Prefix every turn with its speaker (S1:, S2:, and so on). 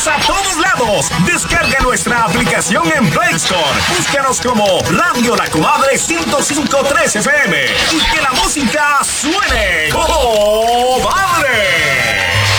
S1: Estamos a todos lados. Descarga nuestra aplicación en Play Store. Búscanos como Radio La Comadre 105.3 FM y que la música suene. ¡Oh!